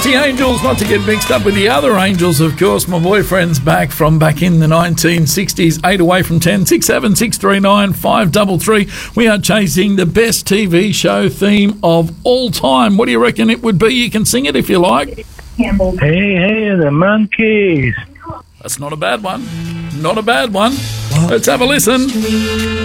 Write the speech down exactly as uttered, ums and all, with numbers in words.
Christy Angels, not to get mixed up with the other Angels, of course. My boyfriend's back from back in the nineteen sixties. Eight away from ten. Six seven six three nine five double three. We are chasing the best T V show theme of all time. What do you reckon it would be? You can sing it if you like. Hey, hey, the monkeys. That's not a bad one. Not a bad one. Let's have a listen.